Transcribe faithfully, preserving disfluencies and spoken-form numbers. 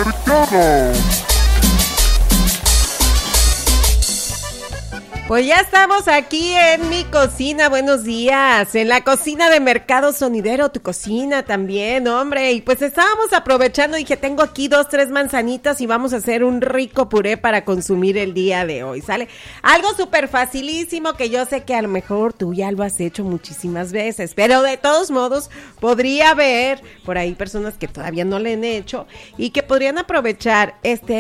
Mercado. Pues ya estamos aquí en mi cocina, buenos días, en la cocina de Mercado Sonidero, tu cocina también, hombre, y pues estábamos aprovechando, dije, tengo aquí dos, tres manzanitas y vamos a hacer un rico puré para consumir el día de hoy, ¿sale? Algo súper facilísimo que yo sé que a lo mejor tú ya lo has hecho muchísimas veces, pero de todos modos podría haber por ahí personas que todavía no lo han hecho y que podrían aprovechar este